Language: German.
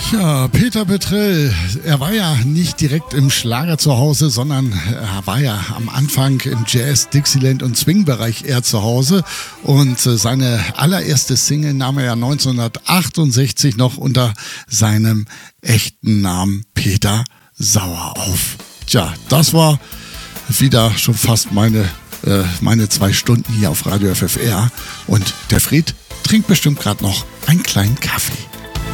Ja, Peter Petrell, er war ja nicht direkt im Schlager zu Hause, sondern er war ja am Anfang im Jazz, Dixieland und Swing-Bereich eher zu Hause. Und seine allererste Single nahm er ja 1968 noch unter seinem echten Namen Peter Sauer auf. Tja, das war wieder schon fast meine 2 Stunden hier auf Radio FFR. Und der Fred trinkt bestimmt gerade noch einen kleinen Kaffee.